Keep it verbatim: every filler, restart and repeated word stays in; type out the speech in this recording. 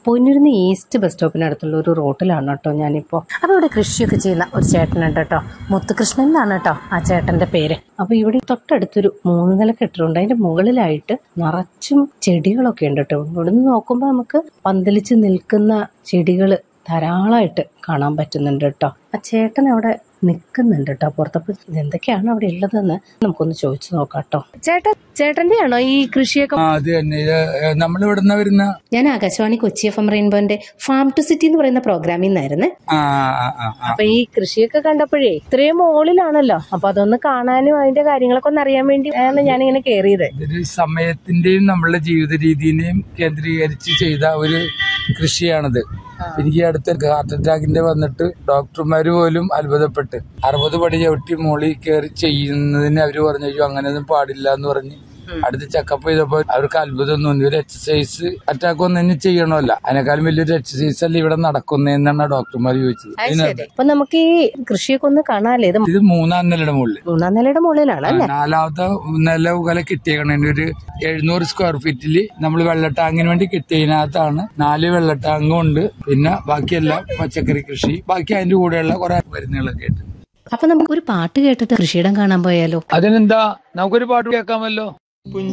പൊന്നൂരിന്ന് east bus സ്റ്റോപ്പിനടുത്തുള്ള ഒരു റോട്ടിലാണ് കേട്ടോ ഞാനിപ്പോൾ. അപ്പോൾ ഇവിടെ കൃഷിയൊക്കെ ചെയ്യുന്ന ഒരു ചേട്ടനുണ്ട് കേട്ടോ. മുത്തുകൃഷ്ണൻ എന്നാണ് കേട്ടോ ആ ചേട്ടന്റെ പേര്. അപ്പോൾ ഇവിടെ തൊട്ടടുത്തൊരു മൂന്ന് നില കെട്ടിടമുണ്ട്. അതിന്റെ മുകളിലായിട്ട് നിറച്ചും ചെടികളൊക്കെ ഉണ്ട് കേട്ടോ. ഇവിടുന്ന് നോക്കുമ്പോൾ നമുക്ക് പന്തലിച്ച് നിൽക്കുന്ന ചെടികൾ ധാരാളമായിട്ട് കാണാൻ പറ്റുന്നുണ്ട് കേട്ടോ. ആ ചേട്ടൻ അവിടെ നിൽക്കുന്നുണ്ട് കേട്ടോ പുറത്തപ്പോൾ. എന്തൊക്കെയാണ് അവിടെ ഉള്ളതെന്ന് നമുക്കൊന്ന് ചോദിച്ചു നോക്കാം കേട്ടോ. ചേട്ടൻ ചേട്ടന്റെ ആണോ ഈ കൃഷിയൊക്കെ? നമ്മളിവിടുന്ന് വരുന്ന ഞാൻ Akashvani Kochi F M റെയിൻബോന്റെ farm to city എന്ന് പറയുന്ന പ്രോഗ്രാമിൽ നിന്നായിരുന്നേ. അപ്പൊ ഈ കൃഷിയൊക്കെ കണ്ടപ്പോഴേ ഇത്രയും മുകളിലാണല്ലോ, അപ്പൊ അതൊന്ന് കാണാനും അതിന്റെ കാര്യങ്ങളൊക്കെ ഒന്ന് അറിയാൻ വേണ്ടിയാണ് ഞാനിങ്ങനെ കയറിയത്. ഇതൊരു സമയത്തിന്റെയും നമ്മളുടെ ജീവിത രീതിനെയും കേന്ദ്രീകരിച്ച് ചെയ്ത ഒരു കൃഷിയാണിത്. എനിക്ക് അടുത്ത ഹാർട്ട് അറ്റാക്കിന്റെ വന്നിട്ട് ഡോക്ടർമാര് പോലും അത്ഭുതപ്പെട്ട് അറുപത് പടി ചവിട്ടി മോളിൽ കയറി ചെയ്യുന്നതിന് അവര് പറഞ്ഞു അങ്ങനെയൊന്നും പാടില്ല എന്ന് പറഞ്ഞ് അടുത്ത് ചെക്കപ്പ് ചെയ്തപ്പോ അവർക്ക് അത്ഭുതം തോന്നി. ഒരു എക്സസൈസ് അറ്റാക്ക് ഒന്നും ചെയ്യണമല്ല, അതിനേക്കാളും വലിയൊരു എക്സസൈസ് അല്ല ഇവിടെ നടക്കുന്നതെന്നാണ് ഡോക്ടർമാർ ചോദിച്ചത്. അപ്പൊ നമുക്ക് ഈ കൃഷിയൊക്കെ ഒന്ന് കാണാല്ലേ? ഇത് മൂന്നാം നിലയുടെ മുകളിൽ മൂന്നാം നിലയുടെ മുകളിലാണ്. നാലാമത്തെ നില മുതല കിട്ടിയേക്കണ ഒരു എഴുന്നൂറ് സ്ക്വയർ ഫീറ്റില് നമ്മൾ വെള്ള ടാങ്കിന് വേണ്ടി കിട്ടിയതിനകത്താണ് നാല് വെള്ള ടാങ്കും ഉണ്ട്. പിന്നെ ബാക്കിയെല്ലാം പച്ചക്കറി കൃഷി, ബാക്കി അതിന്റെ കൂടെയുള്ള കുറെ മരുന്നുകളൊക്കെ ആയിട്ട്. അപ്പൊ നമുക്ക് ഒരു പാട്ട് കേട്ടിട്ട് കൃഷിയിടം കാണാൻ പോയാലോ? അതിനെന്താ, നമുക്കൊരു പാട്ട് കേൾക്കാമല്ലോ.